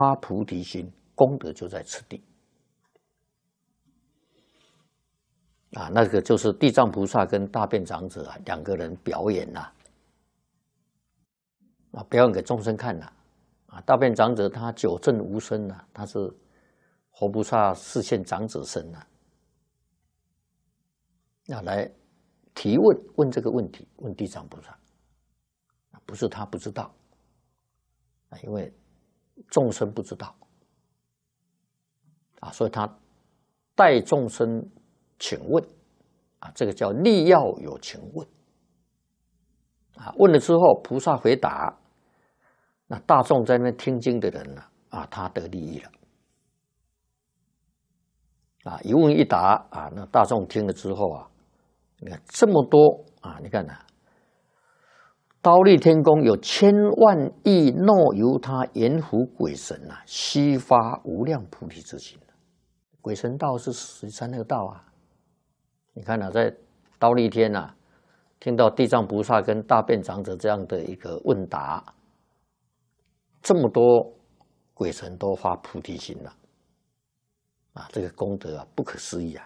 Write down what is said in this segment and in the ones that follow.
发菩提心，功德就在此地。那个就是地藏菩萨跟大便长者两个人表演表演给众生看大便长者他久证无生他是活菩萨示现长者身来提问这个问题，问地藏菩萨，不是他不知道因为众生不知道所以他代众生请问这个叫力要有情问问了之后菩萨回答，那大众在那边听经的人他得利益了一问一答那大众听了之后你看这么多你看忉利天宫有千万亿若由他阎浮鬼神悉发无量菩提之心。鬼神道是13恶道你看在忉利天听到地藏菩萨跟大便长者这样的一个问答，这么多鬼神都发菩提心了这个功德不可思议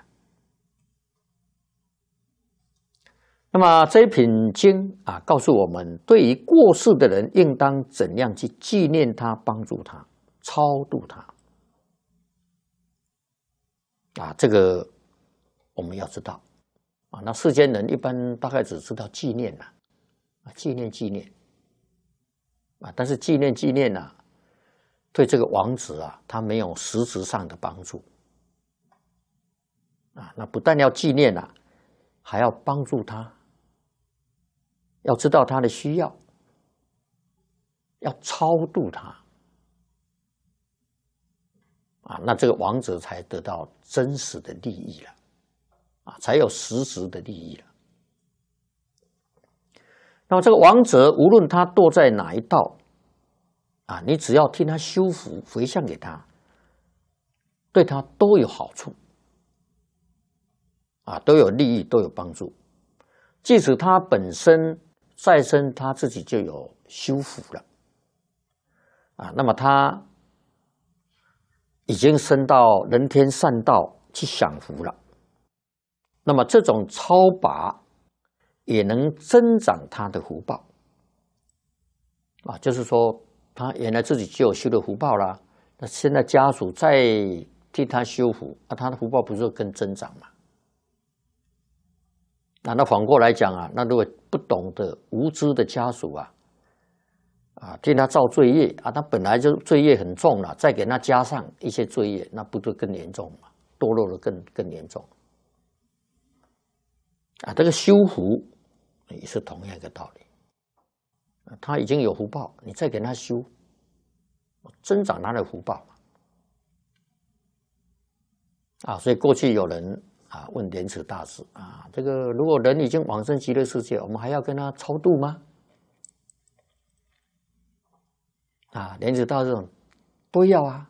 那么这一品经告诉我们，对于过世的人，应当怎样去纪念他、帮助他、超度他这个我们要知道那世间人一般大概只知道纪念纪念但是纪念对这个王子他没有实质上的帮助那不但要纪念还要帮助他，要知道他的需要，要超度他那这个王子才得到真实的利益了才有实质的利益了。那么这个王者无论他堕在哪一道你只要替他修福回向给他，对他都有好处都有利益，都有帮助。即使他本身再生他自己就有修福了那么他已经升到人天善道去享福了，那么这种超拔也能增长他的福报就是说他原来自己就有修的福报啦，那现在家属再替他修福他的福报不是更增长吗？那反过来讲那如果不懂得无知的家属替他造罪业他本来就罪业很重了，再给他加上一些罪业，那不就更严重吗？堕落的更严重这个修福也是同样一个道理他已经有福报，你再给他修，增长他的福报所以过去有人问莲池大师这个如果人已经往生极乐世界，我们还要跟他超度吗？莲池大师说都要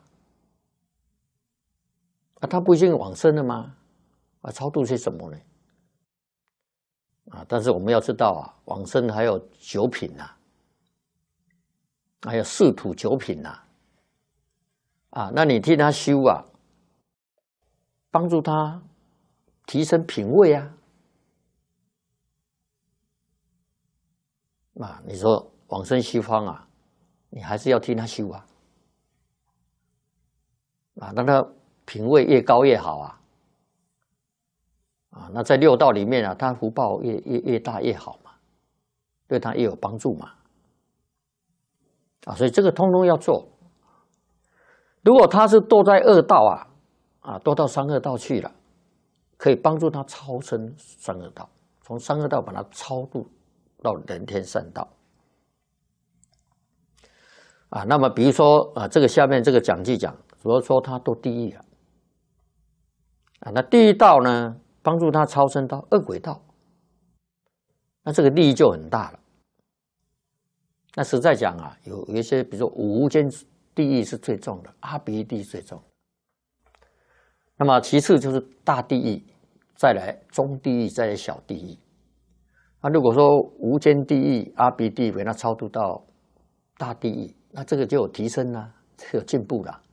他不已经往生了吗？超度是什么呢？但是我们要知道往生还有9品还有4土9品那你替他修帮助他提升品位你说往生西方你还是要替他修让他品位越高越好那在6道里面他福报越大越好嘛，对他越有帮助嘛所以这个通通要做。如果他是堕在恶道堕到三恶道去了，可以帮助他超生三恶道，从三恶道把他超度到人天善道那么比如说这个下面这个讲记讲，如果说他堕地狱了那地狱道呢，帮助他超生到恶鬼道，那这个利益就很大了。那实在讲有一些比如说无间地狱是最重的，阿鼻地狱最重，那么其次就是大地狱，再来中地狱，再来小地狱。那如果说无间地狱、阿鼻地狱给他超度到大地狱，那这个就有提升有进步了